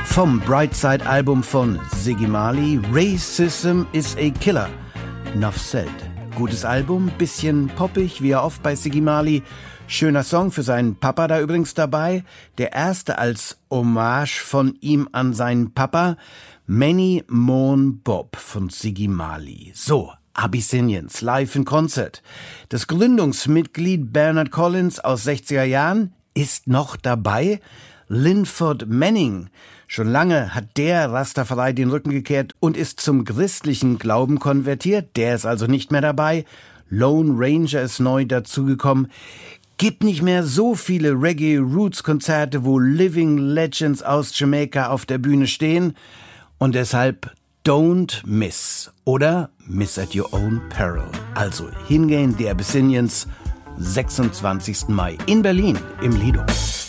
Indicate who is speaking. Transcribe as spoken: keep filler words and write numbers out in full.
Speaker 1: Vom Brightside-Album von Ziggy Marley, Racism is a Killer. Nuff said. Gutes Album, bisschen poppig, wie er oft bei Ziggy Marley. Schöner Song für seinen Papa da übrigens dabei. Der erste als Hommage von ihm an seinen Papa. Many Mourn Bob von Ziggy Marley. So, Abyssinians, live in Concert. Das Gründungsmitglied Bernard Collins aus sechziger Jahren ist noch dabei. Linford Manning. Schon lange hat der Rastafari den Rücken gekehrt und ist zum christlichen Glauben konvertiert. Der ist also nicht mehr dabei. Lone Ranger ist neu dazugekommen. Gibt nicht mehr so viele Reggae-Roots-Konzerte, wo Living Legends aus Jamaika auf der Bühne stehen. Und deshalb don't miss oder miss at your own peril. Also hingehen, die Abyssinians, sechsundzwanzigsten Mai in Berlin im Lido.